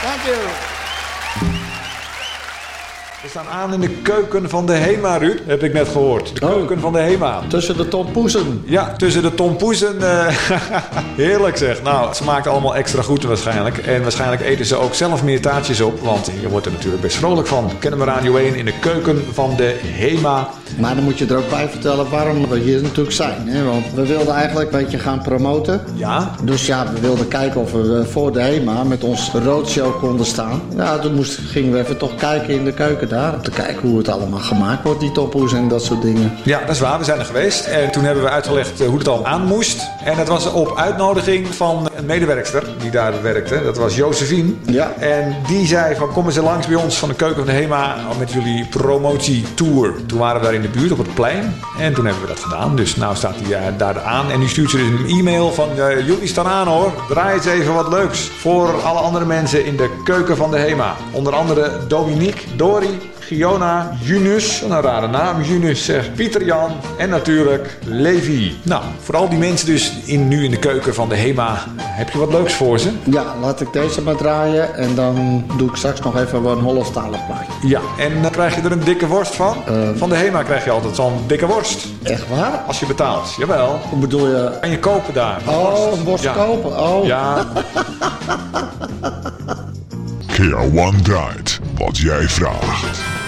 Thank you. We staan aan in de keuken van de HEMA, Ruud. Heb ik net gehoord. De keuken van de HEMA. Tussen de tompoezen. Ja, tussen de tompoezen. Heerlijk zeg. Nou, ze maakt allemaal extra goed waarschijnlijk. En waarschijnlijk eten ze ook zelf meer taartjes op. Want je wordt er natuurlijk best vrolijk van. Kennemer Radio 1 in de keuken van de HEMA. Maar dan moet je er ook bij vertellen waarom we hier natuurlijk zijn. Hè? Want we wilden eigenlijk een beetje gaan promoten. Ja? Dus ja, we wilden kijken of we voor de HEMA met ons roadshow konden staan. Ja, toen gingen we even toch kijken in de keuken daar. Om te kijken hoe het allemaal gemaakt wordt, die tompoes en dat soort dingen. Ja, dat is waar. We zijn er geweest. En toen hebben we uitgelegd hoe het al aan moest. En dat was op uitnodiging van een medewerkster die daar werkte. Dat was Josephine. Ja. En die zei van kom eens langs bij ons van de keuken van de HEMA met jullie promotietour. Toen waren we daar in de buurt op het plein. En toen hebben we dat gedaan. Dus nou staat hij daar aan. En nu stuurt ze dus een e-mail van jullie staan aan hoor. Draai eens even wat leuks voor alle andere mensen in de keuken van de HEMA. Onder andere Dominique, Dori, Giona, Junus, een rare naam, Junus, Pieter Jan en natuurlijk Levi. Nou, voor al die mensen dus nu in de keuken van de HEMA, heb je wat leuks voor ze? Ja, laat ik deze maar draaien en dan doe ik straks nog even een Hollandstalig plaatje. Ja, en dan krijg je er een dikke worst van. Van de HEMA krijg je altijd zo'n dikke worst. Echt waar? Als je betaalt, jawel. Hoe bedoel je? Kan je kopen daar. Een worst kopen? Oh. Ja. Keer One draait wat jij vraagt.